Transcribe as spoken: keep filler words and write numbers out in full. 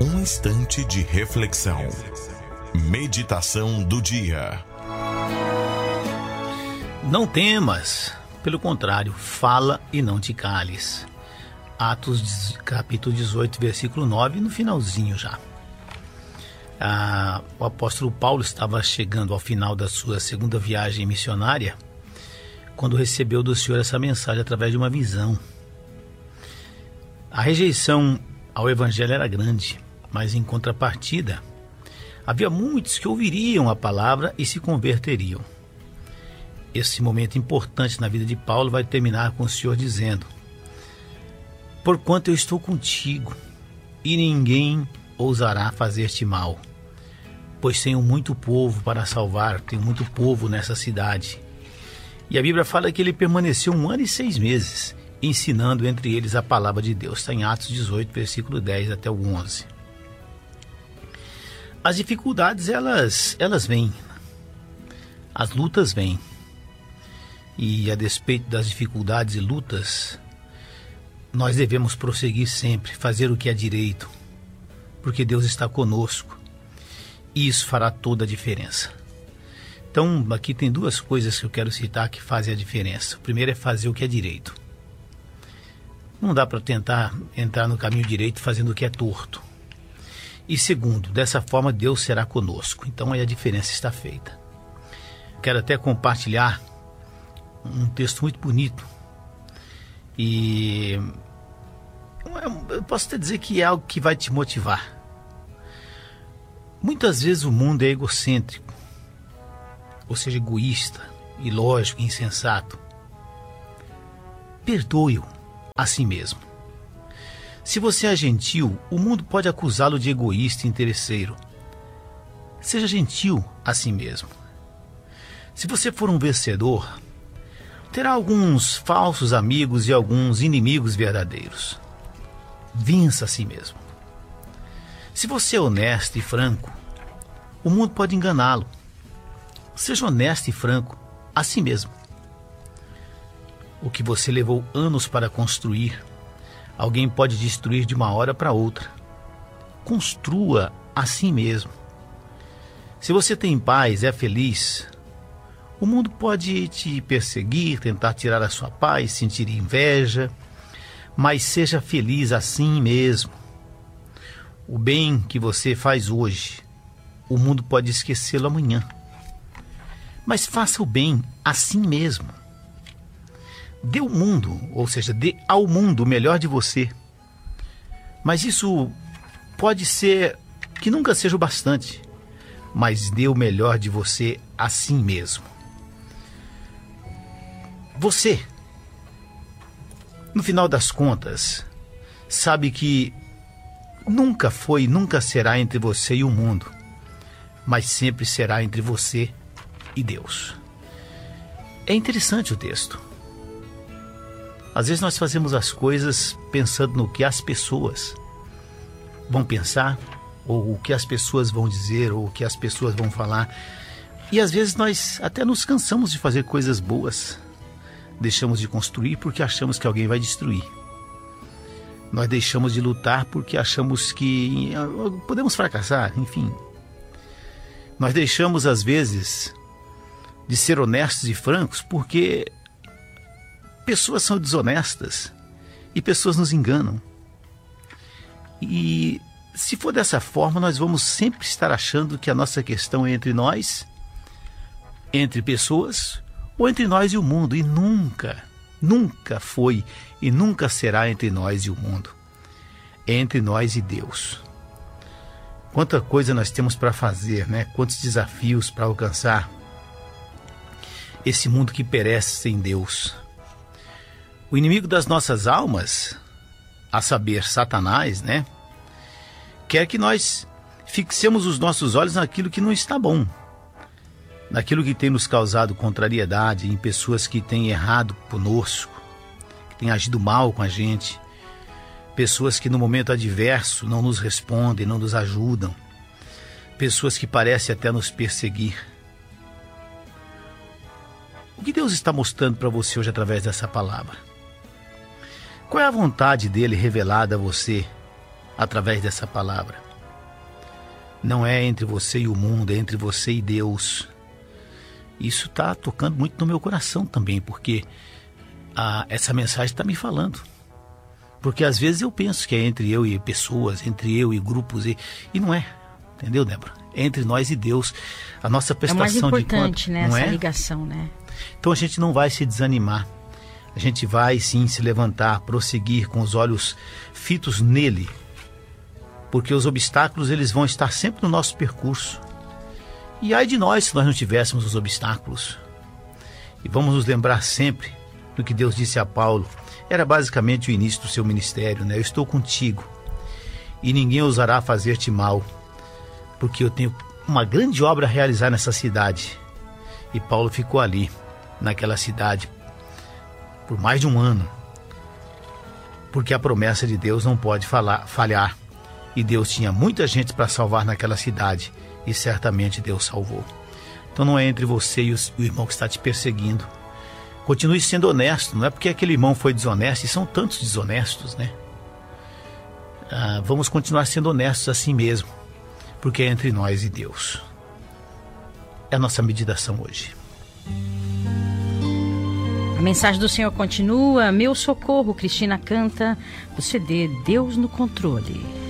Um instante de reflexão. Meditação do dia. Não temas, pelo contrário, fala e não te cales. Atos capítulo dezoito, versículo nove, no finalzinho já. Ah, o apóstolo Paulo estava chegando ao final da sua segunda viagem missionária, quando recebeu do Senhor essa mensagem através de uma visão. A rejeição ao evangelho era grande, mas em contrapartida, havia muitos que ouviriam a palavra e se converteriam. Esse momento importante na vida de Paulo vai terminar com o Senhor dizendo: porquanto eu estou contigo, e ninguém ousará fazer-te mal, pois tenho muito povo para salvar, tenho muito povo nessa cidade. E a Bíblia fala que ele permaneceu um ano e seis meses, ensinando entre eles a palavra de Deus. Está em Atos dezoito, versículo dez até o onze. As dificuldades, elas, elas vêm, as lutas vêm, e a despeito das dificuldades e lutas, nós devemos prosseguir sempre, fazer o que é direito, porque Deus está conosco, e isso fará toda a diferença. Então, aqui tem duas coisas que eu quero citar que fazem a diferença. O primeiro é fazer o que é direito. Não dá para tentar entrar no caminho direito fazendo o que é torto. E segundo, dessa forma Deus será conosco. Então aí a diferença está feita. Quero até compartilhar um texto muito bonito. E eu posso até dizer que é algo que vai te motivar. Muitas vezes o mundo é egocêntrico, ou seja, egoísta, ilógico, insensato. Perdoe-o a si mesmo. Se você é gentil, o mundo pode acusá-lo de egoísta e interesseiro. Seja gentil a si mesmo. Se você for um vencedor, terá alguns falsos amigos e alguns inimigos verdadeiros. Vença a si mesmo. Se você é honesto e franco, o mundo pode enganá-lo. Seja honesto e franco a si mesmo. O que você levou anos para construir, alguém pode destruir de uma hora para outra. Construa a si mesmo. Se você tem paz, é feliz, o mundo pode te perseguir, tentar tirar a sua paz, sentir inveja, mas seja feliz assim mesmo. O bem que você faz hoje, o mundo pode esquecê-lo amanhã. Mas faça o bem assim mesmo. Dê ao mundo, ou seja, dê ao mundo o melhor de você. Mas isso pode ser que nunca seja o bastante. Mas dê o melhor de você assim mesmo. Você, no final das contas, sabe que nunca foi, nunca será entre você e o mundo, mas sempre será entre você e Deus. É interessante o texto. Às vezes nós fazemos as coisas pensando no que as pessoas vão pensar, ou o que as pessoas vão dizer, ou o que as pessoas vão falar. E às vezes nós até nos cansamos de fazer coisas boas. Deixamos de construir porque achamos que alguém vai destruir. Nós deixamos de lutar porque achamos que podemos fracassar, enfim. Nós deixamos às vezes de ser honestos e francos porque pessoas são desonestas e pessoas nos enganam. E se for dessa forma, nós vamos sempre estar achando que a nossa questão é entre nós, entre pessoas, ou entre nós e o mundo. E nunca, nunca foi e nunca será entre nós e o mundo. É entre nós e Deus. Quanta coisa nós temos para fazer, né? Quantos desafios para alcançar. Esse mundo que perece sem Deus. O inimigo das nossas almas, a saber, Satanás, né? Quer que nós fixemos os nossos olhos naquilo que não está bom. Naquilo que tem nos causado contrariedade, em pessoas que têm errado conosco, que têm agido mal com a gente. Pessoas que no momento adverso não nos respondem, não nos ajudam. Pessoas que parecem até nos perseguir. O que Deus está mostrando para você hoje através dessa palavra? Qual é a vontade dele revelada a você através dessa palavra? Não é entre você e o mundo, é entre você e Deus. Isso está tocando muito no meu coração também, porque ah, essa mensagem está me falando. Porque às vezes eu penso que é entre eu e pessoas, entre eu e grupos, e, e não é. Entendeu, Débora? É entre nós e Deus. A nossa prestação de conta. É mais importante, né? Não essa é? ligação, né? Então a gente não vai se desanimar. A gente vai sim se levantar, prosseguir com os olhos fitos nele. Porque os obstáculos eles vão estar sempre no nosso percurso. E ai de nós se nós não tivéssemos os obstáculos. E vamos nos lembrar sempre do que Deus disse a Paulo. Era basicamente o início do seu ministério, né? Eu estou contigo e ninguém ousará fazer-te mal, porque eu tenho uma grande obra a realizar nessa cidade. E Paulo ficou ali, naquela cidade, por mais de um ano, porque a promessa de Deus não pode falar, falhar. E Deus tinha muita gente para salvar naquela cidade, e certamente Deus salvou. Então não é entre você e o irmão que está te perseguindo. Continue sendo honesto, não é porque aquele irmão foi desonesto, e são tantos desonestos, né? Ah, vamos continuar sendo honestos assim mesmo, porque é entre nós e Deus. É a nossa meditação hoje. A mensagem do Senhor continua. Meu socorro, Cristina canta, o C D Deus no Controle.